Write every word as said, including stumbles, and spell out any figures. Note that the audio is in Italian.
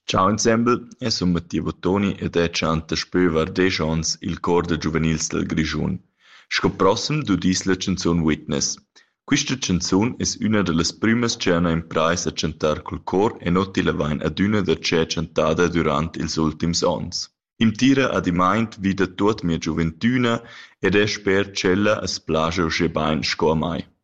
Ciao ensemble, io sono Mattia Bottoni ed è canta spövar deschans il cor de giuvenils del Grischun. Sco prossem du dis la canzun Witness. Quista canzun es una de las primas c'erna imprais a cantar col cor e noti la vain adüna da c'è cantada durant ils ultims ons. Im tira ad imaint vida tuot mia giuventüna ed è sper cella as plagia usche bain sco a mai.